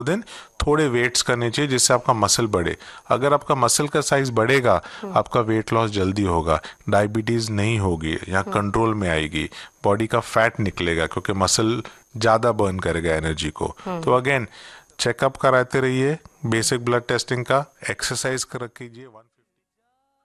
Then थोड़े weights करने चाहिए जिससे आपका मसल बढ़े। अगर आपका मसल का साइज बढ़ेगा आपका वेट लॉस जल्दी होगा, डायबिटीज नहीं होगी या कंट्रोल में आएगी, बॉडी का फैट निकलेगा क्योंकि मसल ज़्यादा बर्न करेगा एनर्जी को। तो अगेन चेकअप कराते रहिए, बेसिक ब्लड टेस्टिंग का, एक्सरसाइज कर कीजिए।